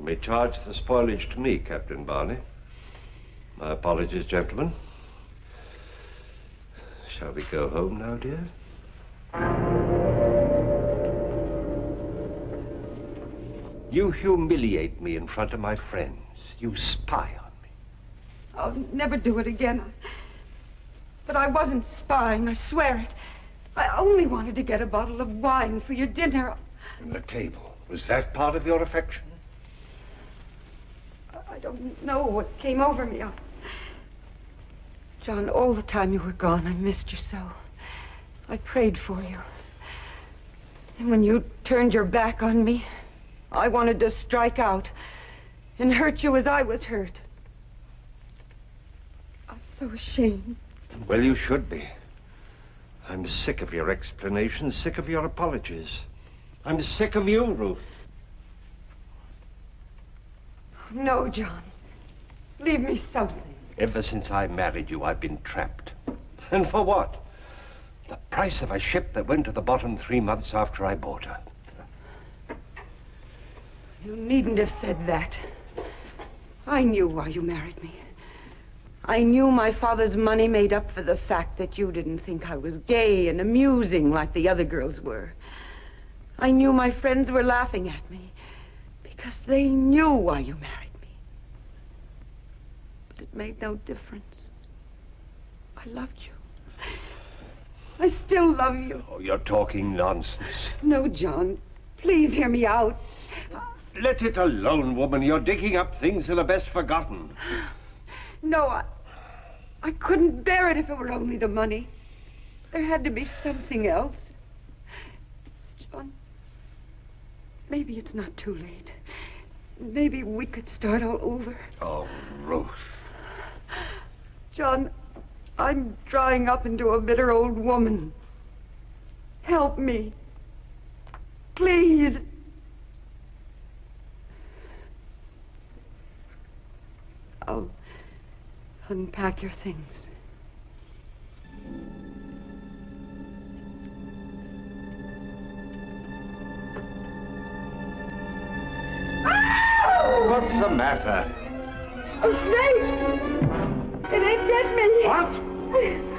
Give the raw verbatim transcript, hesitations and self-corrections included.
may charge the spoilage to me, Captain Barney. My apologies, gentlemen. Shall we go home now, dear? You humiliate me in front of my friends. You spy on me. I'll never do it again. But I wasn't spying, I swear it. I only wanted to get a bottle of wine for your dinner. And the table, was that part of your affection? I don't know what came over me. I... John, all the time you were gone, I missed you so. I prayed for you. And when you turned your back on me, I wanted to strike out and hurt you as I was hurt. I'm so ashamed. Well, you should be. I'm sick of your explanations, sick of your apologies. I'm sick of you, Ruth. No, John. Leave me something. Ever since I married you, I've been trapped. And for what? The price of a ship that went to the bottom three months after I bought her. You needn't have said that. I knew why you married me. I knew my father's money made up for the fact that you didn't think I was gay and amusing like the other girls were. I knew my friends were laughing at me because they knew why you married me. But it made no difference. I loved you. I still love you. Oh, you're talking nonsense. No, John. Please hear me out. Let it alone, woman. You're digging up things that are best forgotten. No, I... I couldn't bear it if it were only the money. There had to be something else. John, maybe it's not too late. Maybe we could start all over. Oh, Ruth. John, I'm drying up into a bitter old woman. Help me. Please. I'll unpack your things. What's the matter? A snake! It ain't bit me! What?